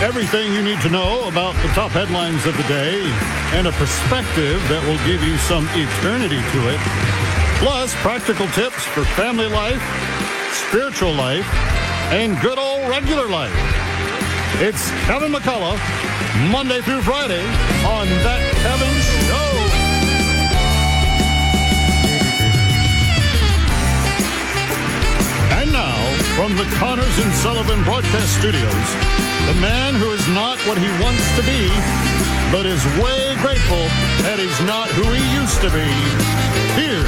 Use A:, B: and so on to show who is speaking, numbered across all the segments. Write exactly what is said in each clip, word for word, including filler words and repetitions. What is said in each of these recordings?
A: Everything you need to know about the top headlines of the day and a perspective that will give you some eternity to it. Plus, practical tips for family life, spiritual life, and good old regular life. It's Kevin McCullough, Monday through Friday on That Kevin Show. And now, from the Connors and Sullivan Broadcast Studios, the man who is not what he wants to be, but is way grateful that he's not who he used to be. Here's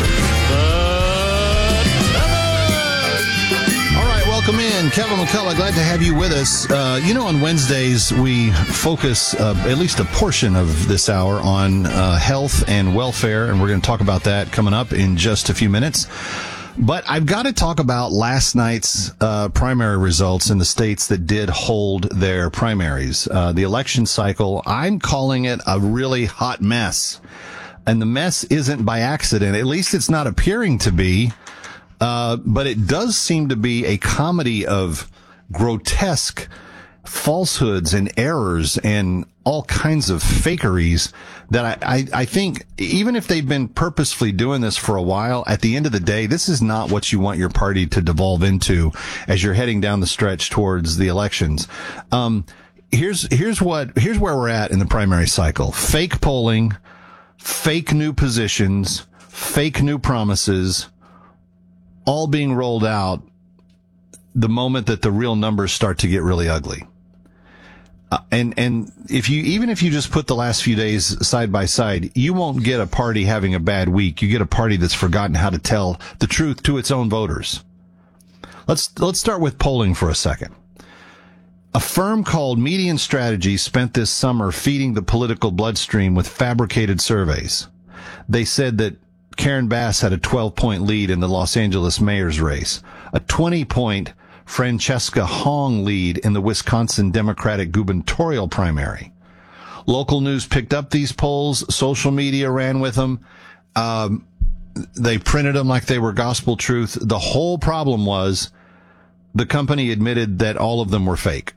A: the Kevin!
B: All right, welcome in. Kevin McCullough, glad to have you with us. Uh, you know, on Wednesdays, we focus uh, at least a portion of this hour on uh, health and welfare, and we're going to talk about that coming up in just a few minutes. But I've got to talk about last night's uh, primary results in the states that did hold their primaries. Uh, the election cycle, I'm calling it a really hot mess. And the mess isn't by accident. At least it's not appearing to be. Uh, but it does seem to be a comedy of grotesque falsehoods and errors and all kinds of fakeries that I, I, I think even if they've been purposefully doing this for a while, at the end of the day, this is not what you want your party to devolve into as you're heading down the stretch towards the elections. Um, here's, here's what, here's where we're at in the primary cycle. Fake polling, fake new positions, fake new promises, all being rolled out the moment that the real numbers start to get really ugly. Uh, and, and if you, even if you just put the last few days side by side, you won't get a party having a bad week. You get a party that's forgotten how to tell the truth to its own voters. Let's, let's start with polling for a second. A firm called Median Strategy spent this summer feeding the political bloodstream with fabricated surveys. They said that Karen Bass had a twelve point lead in the Los Angeles mayor's race, a twenty point Francesca Hong lead in the Wisconsin Democratic gubernatorial primary. Local news picked up these polls. Social media ran with them. Um, they printed them like they were gospel truth. The whole problem was the company admitted that all of them were fake.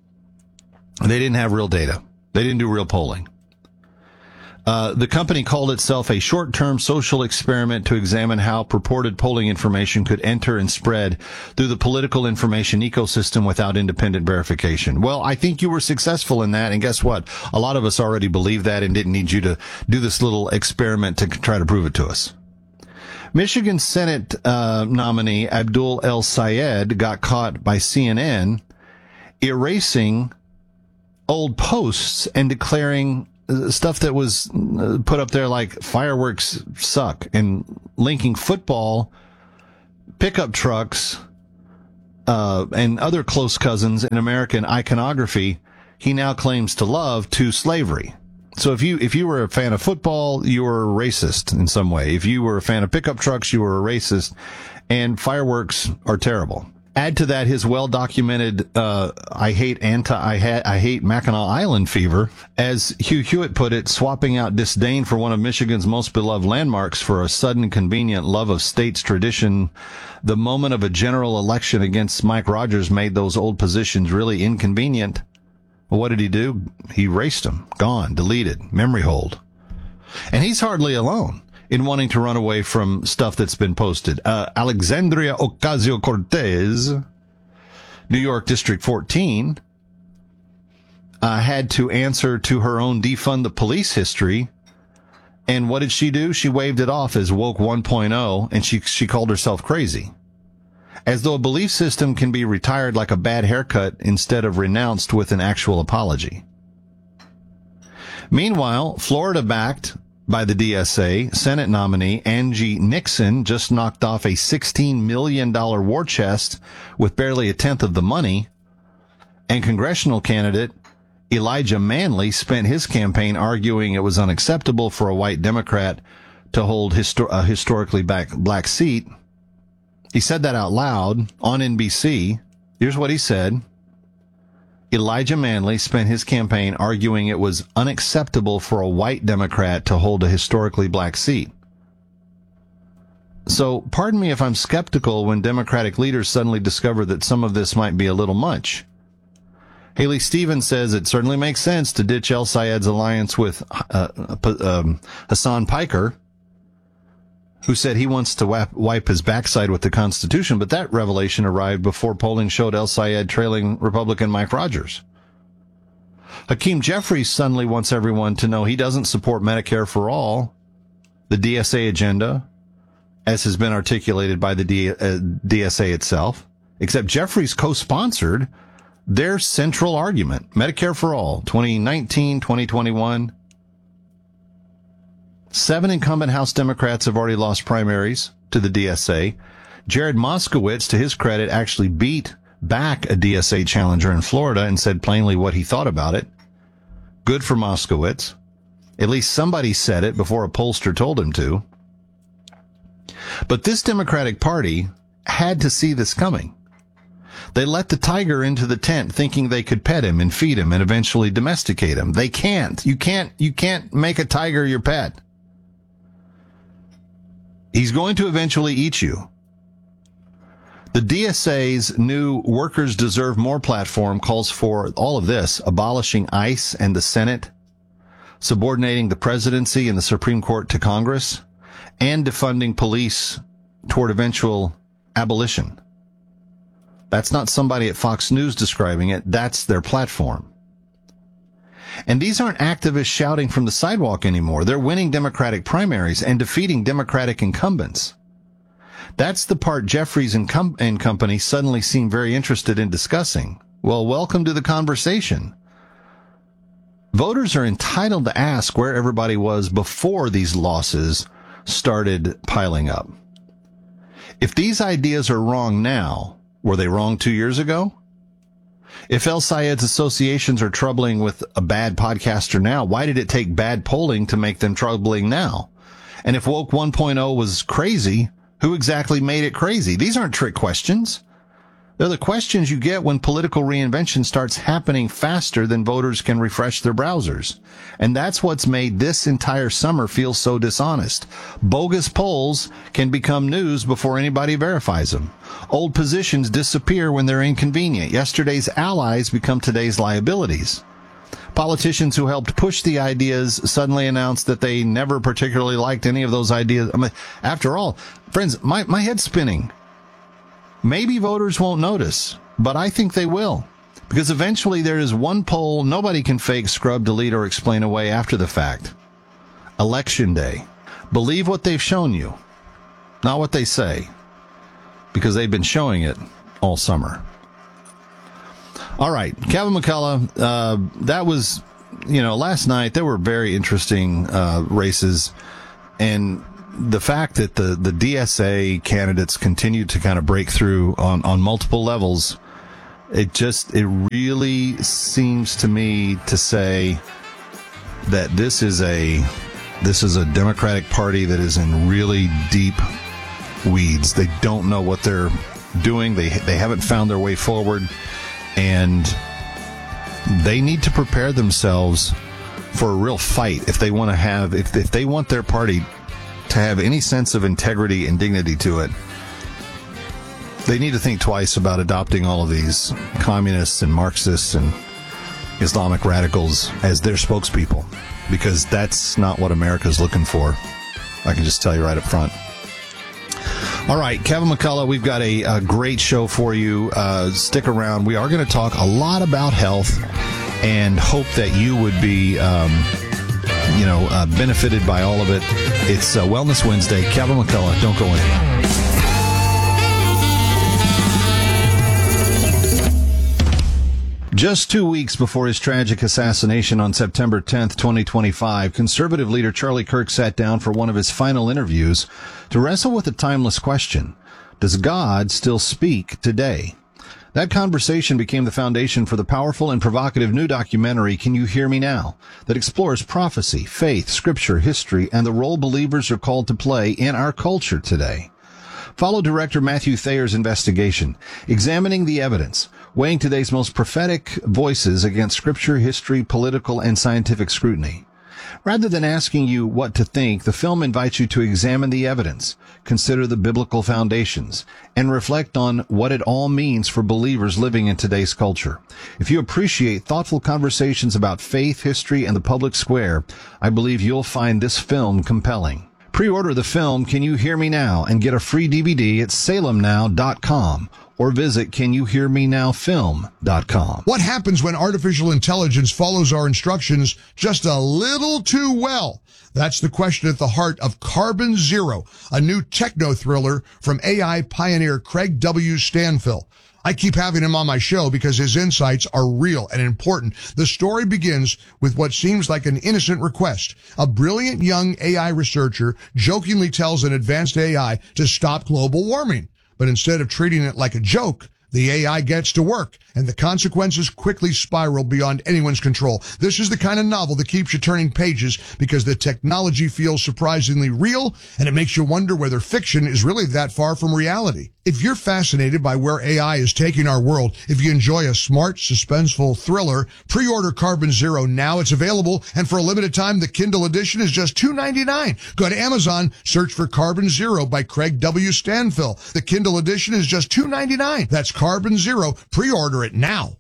B: They didn't have real data. They didn't do real polling. Uh, the company called itself a short-term social experiment to examine how purported polling information could enter and spread through the political information ecosystem without independent verification. Well, I think you were successful in that, and guess what? A lot of us already believe that and didn't need you to do this little experiment to try to prove it to us. Michigan Senate uh, nominee Abdul El Sayed got caught by C N N erasing old posts and declaring stuff that was put up there like fireworks suck and linking football, pickup trucks, uh, and other close cousins in American iconography he now claims to love to slavery. So if you, if you were a fan of football, you were a racist in some way. If you were a fan of pickup trucks, you were a racist, and fireworks are terrible. Add to that his well-documented, uh, I hate anti, I, ha- I hate Mackinac Island fever. As Hugh Hewitt put it, swapping out disdain for one of Michigan's most beloved landmarks for a sudden convenient love of state's tradition. The moment of a general election against Mike Rogers made those old positions really inconvenient. Well, what did he do? He erased them. Gone. Deleted. Memory hold. And he's hardly alone in wanting to run away from stuff that's been posted. Uh, Alexandria Ocasio-Cortez, New York District fourteen, uh, had to answer to her own defund the police history. And what did she do? She waved it off as woke one point oh, and she, she called herself crazy. As though a belief system can be retired like a bad haircut instead of renounced with an actual apology. Meanwhile, Florida-backed by the D S A, Senate nominee Angie Nixon just knocked off a sixteen million dollars war chest with barely a tenth of the money, and congressional candidate Elijah Manley spent his campaign arguing it was unacceptable for a white Democrat to hold histor- a historically back black seat. He said that out loud on N B C. Here's what he said. Elijah Manley spent his campaign arguing it was unacceptable for a white Democrat to hold a historically black seat. So, pardon me if I'm skeptical when Democratic leaders suddenly discover that some of this might be a little much. Haley Stevens says it certainly makes sense to ditch El Sayed's alliance with uh, um, Hassan Piker, who said he wants to wap, wipe his backside with the Constitution, but that revelation arrived before polling showed El Sayed trailing Republican Mike Rogers. Hakeem Jeffries suddenly wants everyone to know he doesn't support Medicare for all, the D S A agenda, as has been articulated by the D, uh, D S A itself, except Jeffries co-sponsored their central argument, Medicare for all, twenty nineteen, twenty twenty-one. Seven incumbent House Democrats have already lost primaries to the D S A. Jared Moskowitz, to his credit, actually beat back a D S A challenger in Florida and said plainly what he thought about it. Good for Moskowitz. At least somebody said it before a pollster told him to. But this Democratic Party had to see this coming. They let the tiger into the tent thinking they could pet him and feed him and eventually domesticate him. They can't. You can't, you can't make a tiger your pet. He's going to eventually eat you. The D S A's new Workers Deserve More platform calls for all of this: abolishing ICE and the Senate, subordinating the presidency and the Supreme Court to Congress, and defunding police toward eventual abolition. That's not somebody at Fox News describing it. That's their platform. And these aren't activists shouting from the sidewalk anymore. They're winning Democratic primaries and defeating Democratic incumbents. That's the part Jeffries and, com- and company suddenly seem very interested in discussing. Well, welcome to the conversation. Voters are entitled to ask where everybody was before these losses started piling up. If these ideas are wrong now, were they wrong two years ago? If El Sayed's associations are troubling with a bad podcaster now, why did it take bad polling to make them troubling now? And if Woke one point oh was crazy, who exactly made it crazy? These aren't trick questions. They're the questions you get when political reinvention starts happening faster than voters can refresh their browsers. And that's what's made this entire summer feel so dishonest. Bogus polls can become news before anybody verifies them. Old positions disappear when they're inconvenient. Yesterday's allies become today's liabilities. Politicians who helped push the ideas suddenly announced that they never particularly liked any of those ideas. I mean, after all, friends, my, my head's spinning. Maybe voters won't notice, but I think they will. Because eventually there is one poll nobody can fake, scrub, delete, or explain away after the fact. Election day. Believe what they've shown you, not what they say, because they've been showing it all summer. All right, Kevin McCullough, uh, that was, you know, last night there were very interesting uh, races, and the fact that the, the D S A candidates continued to kind of break through on, on multiple levels, it just, it really seems to me to say that this is a, this is a Democratic Party that is in really deep weeds. They don't know what they're doing. They, they haven't found their way forward. And they need to prepare themselves for a real fight if they want to have, if, if they want their party to have any sense of integrity and dignity to it. They need to think twice about adopting all of these communists and Marxists and Islamic radicals as their spokespeople, because that's not what America's looking for. I can just tell you right up front. All right, Kevin McCullough, we've got a, a great show for you. Uh, stick around. We are going to talk a lot about health and hope that you would be, um, you know, uh, benefited by all of it. It's uh, Wellness Wednesday. Kevin McCullough, don't go anywhere. Just two weeks before his tragic assassination on September tenth, twenty twenty-five, conservative leader Charlie Kirk sat down for one of his final interviews to wrestle with a timeless question. Does God still speak today? That conversation became the foundation for the powerful and provocative new documentary, Can You Hear Me Now?, that explores prophecy, faith, scripture, history, and the role believers are called to play in our culture today. Follow director Matthew Thayer's investigation, examining the evidence, weighing today's most prophetic voices against scripture, history, political, and scientific scrutiny. Rather than asking you what to think, the film invites you to examine the evidence, consider the biblical foundations, and reflect on what it all means for believers living in today's culture. If you appreciate thoughtful conversations about faith, history, and the public square, I believe you'll find this film compelling. Pre-order the film Can You Hear Me Now and get a free D V D at salem now dot com or visit can you hear me now film dot com.
C: What happens when artificial intelligence follows our instructions just a little too well? That's the question at the heart of Carbon Zero, a new techno thriller from A I pioneer Craig W. Stanfill. I keep having him on my show because his insights are real and important. The story begins with what seems like an innocent request. A brilliant young A I researcher jokingly tells an advanced A I to stop global warming. But instead of treating it like a joke, the A I gets to work, and the consequences quickly spiral beyond anyone's control. This is the kind of novel that keeps you turning pages because the technology feels surprisingly real, and it makes you wonder whether fiction is really that far from reality. If you're fascinated by where A I is taking our world, if you enjoy a smart, suspenseful thriller, pre-order Carbon Zero now. It's available, and for a limited time, the Kindle edition is just two ninety-nine. Go to Amazon, search for Carbon Zero by Craig W. Stanfill. The Kindle edition is just two ninety-nine. That's Carbon Zero. Pre-order it now.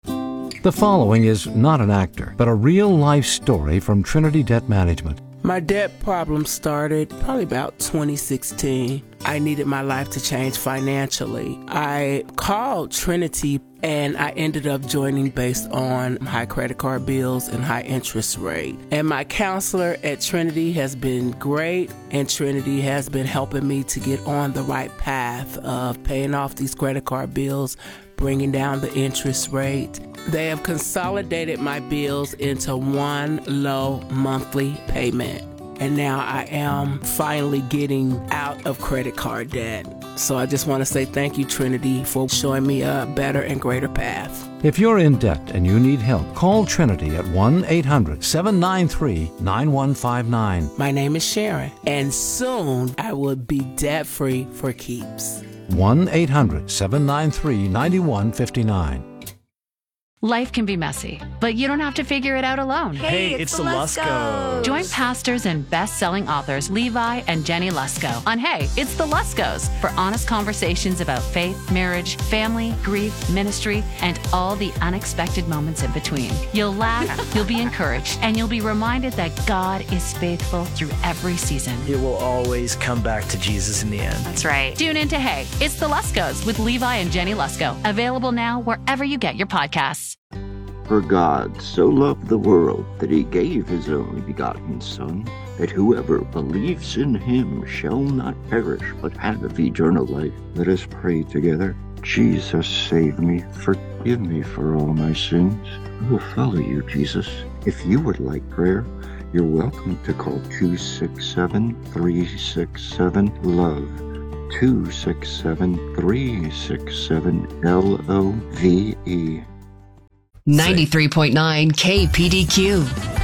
D: The following is not an actor, but a real-life story from Trinity Debt Management.
E: My debt problem started probably about twenty sixteen. I needed my life to change financially. I called Trinity and I ended up joining based on high credit card bills and high interest rate. And my counselor at Trinity has been great, and Trinity has been helping me to get on the right path of paying off these credit card bills, bringing down the interest rate. They have consolidated my bills into one low monthly payment. And now I am finally getting out of credit card debt. So I just want to say thank you, Trinity, for showing me a better and greater path.
D: If you're in debt and you need help, call Trinity at one eight hundred seven nine three nine one five nine.
E: My name is Sharon, and soon I will be debt-free for keeps.
D: one eight hundred seven nine three nine one five nine.
F: Life can be messy, but you don't have to figure it out alone.
G: Hey, it's, it's the Luskos.
F: Join pastors and best-selling authors Levi and Jenny Lusko on Hey, It's the Luskos for honest conversations about faith, marriage, family, grief, ministry, and all the unexpected moments in between. You'll laugh, you'll be encouraged, and you'll be reminded that God is faithful through every season.
G: It will always come back to Jesus in the end.
F: That's right. Tune into Hey, It's the Luskos with Levi and Jenny Lusko. Available now wherever you get your podcasts.
H: For God so loved the world that he gave his only begotten Son, that whoever believes in him shall not perish, but have eternal life. Let us pray together. Jesus, save me. Forgive me for all my sins. I will follow you, Jesus. If you would like prayer, you're welcome to call two six seven, three six seven, LOVE. two six seven, three six seven, L O V E.
I: ninety-three point nine K P D Q.